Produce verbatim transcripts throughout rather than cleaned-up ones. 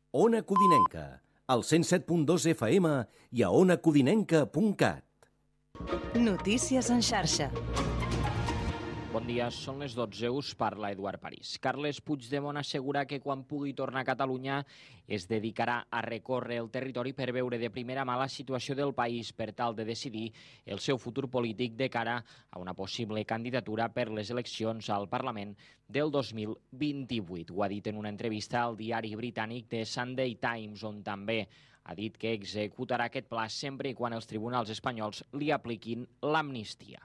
Ona Codinenca, al cent set punt dos F M i a ona codinenca punt cat. Notícies en xarxa. Bon dia, són les dotze, us parla Eduard París. Carles Puigdemont assegura que quan pugui tornar a Catalunya es dedicarà a recórrer el territori per veure de primera mà la situació del país per tal de decidir el seu futur polític de cara a una possible candidatura per les eleccions al Parlament del dos mil vint-i-vuit. Ho ha dit en una entrevista al diari britànic The Sunday Times, on també ha dit que executarà aquest pla sempre i quan els tribunals espanyols li apliquin l'amnistia.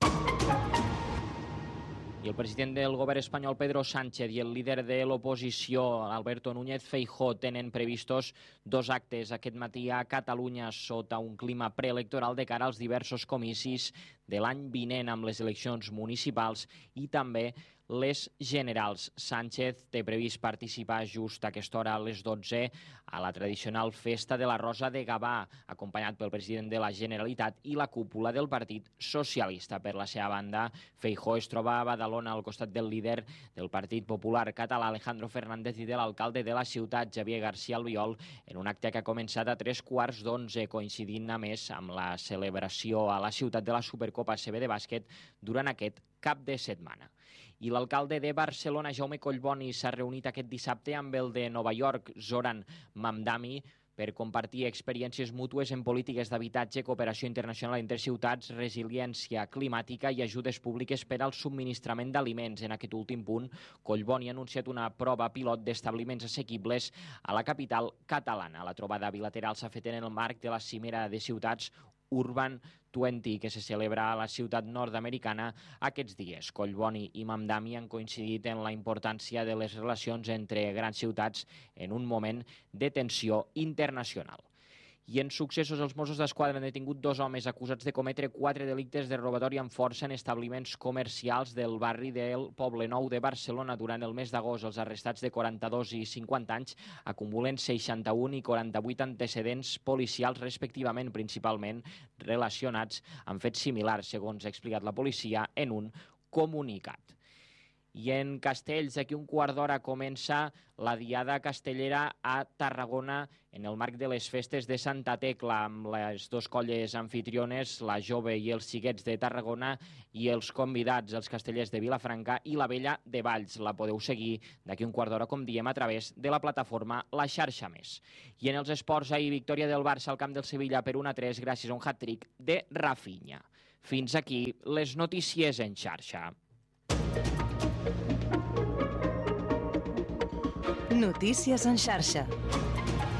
I el president del govern espanyol, Pedro Sánchez, i el líder de l'oposició, Alberto Núñez Feijóo, tenen previstos dos actes aquest matí a Catalunya sota un clima preelectoral de cara als diversos comicis de l'any vinent amb les eleccions municipals i també les generals. Sánchez té previst participar just a aquesta hora a les dotze a la tradicional Festa de la Rosa de Gavà, acompanyat pel president de la Generalitat i la cúpula del Partit Socialista. Per la seva banda, Feijóo es troba a Badalona al costat del líder del Partit Popular català, Alejandro Fernández, i de l'alcalde de la ciutat, Xavier García Albiol, en un acte que ha començat a tres quarts d'onze, coincidint a més amb la celebració a la ciutat de la Supercopa A C B de bàsquet durant aquest cap de setmana. I l'alcalde de Barcelona, Jaume Collboni, s'ha reunit aquest dissabte amb el de Nova York, Zoran Mamdani, per compartir experiències mútues en polítiques d'habitatge, cooperació internacional entre ciutats, resiliència climàtica i ajudes públiques per al subministrament d'aliments. En aquest últim punt, Collboni ha anunciat una prova pilot d'establiments assequibles a la capital catalana. La trobada bilateral s'ha fet en el marc de la cimera de ciutats Urban vint, que se celebra a la ciutat nord-americana aquests dies. Collboni i Mamdani han coincidit en la importància de les relacions entre grans ciutats en un moment de tensió internacional. I en successos, els Mossos d'Esquadra han detingut dos homes acusats de cometre quatre delictes de robatori amb força en establiments comercials del barri del Poblenou de Barcelona. Durant el mes d'agost, els arrestats de quaranta-dos i cinquanta anys acumulen seixanta-un i quaranta-vuit antecedents policials respectivament, principalment relacionats amb fets similars, segons ha explicat la policia en un comunicat. I en Castells, d'aquí un quart d'hora comença la Diada Castellera a Tarragona en el marc de les festes de Santa Tecla, amb les dos colles anfitriones, la Jove i els Xiguets de Tarragona, i els convidats, els castellers de Vilafranca i la Vella de Valls. La podeu seguir d'aquí un quart d'hora, com diem, a través de la plataforma La Xarxa Més. I en els esports, ahir, victòria del Barça al camp del Sevilla per un a tres gràcies a un hat-trick de Rafinha. Fins aquí les notícies en xarxa. Notícies en xarxa.